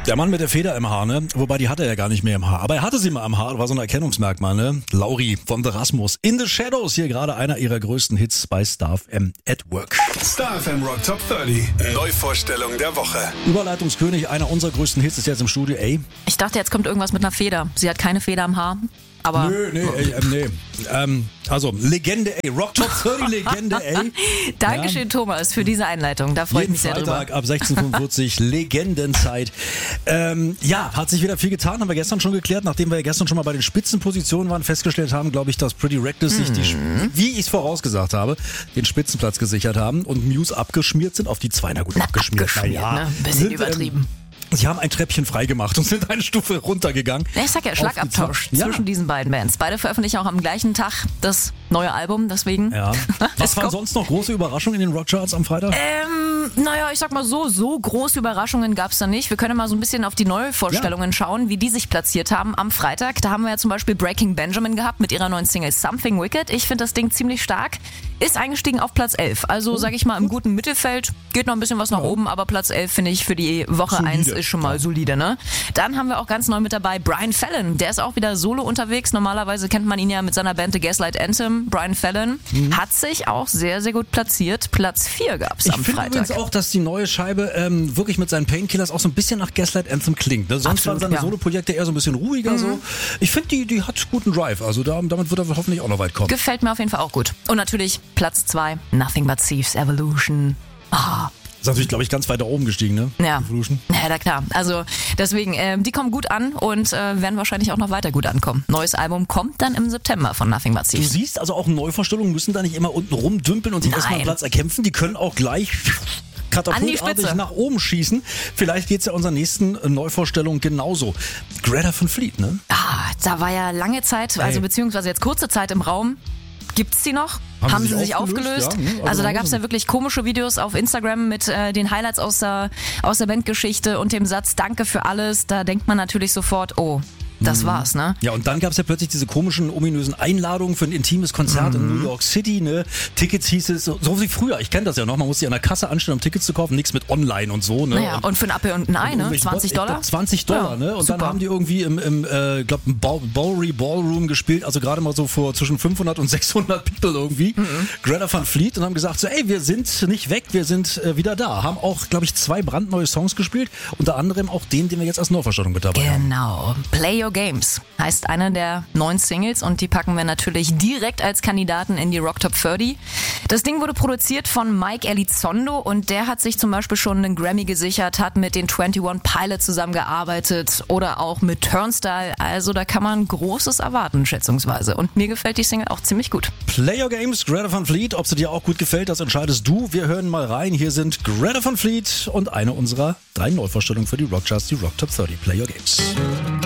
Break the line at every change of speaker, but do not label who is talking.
Der Mann mit der Feder im Haar, ne? Wobei, die hatte er ja gar nicht mehr im Haar. Aber er hatte sie mal im Haar, war so ein Erkennungsmerkmal, ne? Lauri von The Rasmus. In the Shadows, hier gerade einer ihrer größten Hits bei Star FM at Work.
Star FM Rock Top 30. Neuvorstellung der Woche.
Überleitungskönig, einer unserer größten Hits ist jetzt im Studio, ey.
Ich dachte, jetzt kommt irgendwas mit einer Feder. Sie hat keine Feder im Haar. Aber
Nee. Also, Legende, ey. Rock Top 30 Legende, ey.
Dankeschön, Thomas, für diese Einleitung. Da freue ich mich sehr drüber.
Freitag ab 16:45 Legendenzeit. Hat sich wieder viel getan, haben wir gestern schon geklärt, nachdem wir ja gestern schon mal bei den Spitzenpositionen waren, festgestellt haben, glaube ich, dass Pretty Reckless sich wie ich es vorausgesagt habe, den Spitzenplatz gesichert haben und Muse abgeschmiert sind auf die 2. Na gut, abgeschmiert,
ne? Ein bisschen übertrieben.
Sie haben ein Treppchen freigemacht und sind eine Stufe runtergegangen.
Ich sag ja, Schlagabtausch zwischen diesen beiden Bands. Beide veröffentlichen auch am gleichen Tag das neue Album, deswegen.
Ja. Was waren sonst noch große Überraschungen in den Rockcharts am Freitag?
Ich sag mal so große Überraschungen gab's da nicht. Wir können mal so ein bisschen auf die Neuvorstellungen schauen, wie die sich platziert haben am Freitag. Da haben wir ja zum Beispiel Breaking Benjamin gehabt mit ihrer neuen Single Something Wicked. Ich finde das Ding ziemlich stark. Ist eingestiegen auf Platz 11. Also sag ich mal im guten Mittelfeld. Geht noch ein bisschen was nach oben, aber Platz 11 finde ich für die Woche solide. 1 ist schon mal solide, ne? Dann haben wir auch ganz neu mit dabei Brian Fallon. Der ist auch wieder solo unterwegs. Normalerweise kennt man ihn ja mit seiner Band The Gaslight Anthem. Brian Fallon hat sich auch sehr, sehr gut platziert. Platz 4 gab's am Freitag.
Ich finde übrigens auch, dass die neue Scheibe wirklich mit seinen Painkillers auch so ein bisschen nach Gaslight Anthem klingt. Ne? Sonst waren seine Solo-Projekte eher so ein bisschen ruhiger. So. Ich finde, die hat guten Drive. Also damit wird er hoffentlich auch noch weit kommen.
Gefällt mir auf jeden Fall auch gut. Und natürlich Platz 2, Nothing But Thieves Evolution.
Das ist natürlich, glaube ich, ganz weit da oben gestiegen, ne?
Ja.
Evolution.
Ja, na klar. Also deswegen, die kommen gut an und werden wahrscheinlich auch noch weiter gut ankommen. Neues Album kommt dann im September von Nothing But Thieves.
Du siehst also auch Neuvorstellungen müssen da nicht immer unten rumdümpeln und sich erstmal einen Platz erkämpfen. Die können auch gleich katapultartig nach oben schießen. Vielleicht geht's ja unserer nächsten Neuvorstellung genauso. Greta Van Fleet, ne?
Da war ja lange Zeit, also beziehungsweise jetzt kurze Zeit im Raum. Gibt's die noch? Haben sie sich aufgelöst? Ja, also da gab's ja wirklich komische Videos auf Instagram mit den Highlights aus der Bandgeschichte und dem Satz Danke für alles. Da denkt man natürlich sofort, das war's, ne?
Ja, und dann gab's ja plötzlich diese komischen, ominösen Einladungen für ein intimes Konzert in New York City, ne? Tickets hieß es, so wie früher, ich kenne das ja noch, man muss sich an der Kasse anstellen, um Tickets zu kaufen, nichts mit online und so, ne?
Naja, und für ein Apfel und ein Ei, ne? $20?
$20, ne? Und super. Dann haben die irgendwie im Bowery Ballroom gespielt, also gerade mal so vor zwischen 500 und 600 People irgendwie. Greta Van Fleet und haben gesagt so, ey, wir sind nicht weg, wir sind wieder da. Haben auch, glaube ich, 2 brandneue Songs gespielt, unter anderem auch den wir jetzt als Neuvorstellung mit dabei haben.
Genau. Play Your Games heißt eine der 9 Singles und die packen wir natürlich direkt als Kandidaten in die Rock Top 30. Das Ding wurde produziert von Mike Elizondo und der hat sich zum Beispiel schon einen Grammy gesichert, hat mit den 21 Pilots zusammengearbeitet oder auch mit Turnstile. Also da kann man Großes erwarten, schätzungsweise. Und mir gefällt die Single auch ziemlich gut.
Play Your Games, Greta Van Fleet. Ob sie dir auch gut gefällt, das entscheidest du. Wir hören mal rein. Hier sind Greta Van Fleet und eine unserer 3 Neuvorstellungen für die Rockcharts, die Rock Top 30. Play Your Games.